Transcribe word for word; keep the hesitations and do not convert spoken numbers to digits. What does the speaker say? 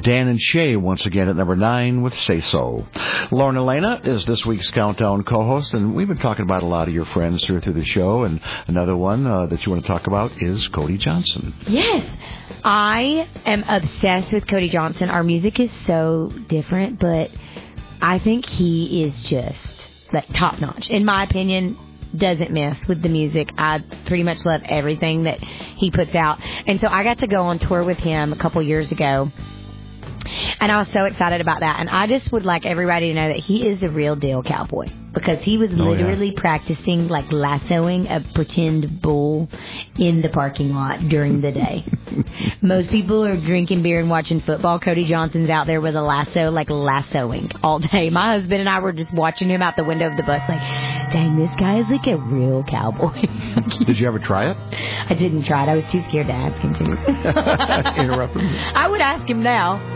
Dan and Shay once again at number nine with Say So. Lauren Elena is this week's Countdown co-host, and we've been talking about a lot of your friends here through the show, and another one uh, that you want to talk about is Cody Johnson. Yes. I am obsessed with Cody Johnson. Our music is so different, but I think he is just like top notch. In my opinion, doesn't miss with the music. I pretty much love everything that he puts out. And so I got to go on tour with him a couple years ago. And I was so excited about that. And I just would like everybody to know that he is a real deal cowboy. Because he was literally oh, yeah. practicing, like, lassoing a pretend bull in the parking lot during the day. Most people are drinking beer and watching football. Cody Johnson's out there with a lasso, like, lassoing all day. My husband and I were just watching him out the window of the bus, like, dang, this guy is like a real cowboy. Did you ever try it? I didn't try it. I was too scared to ask him to. Interrupt him. I would ask him now.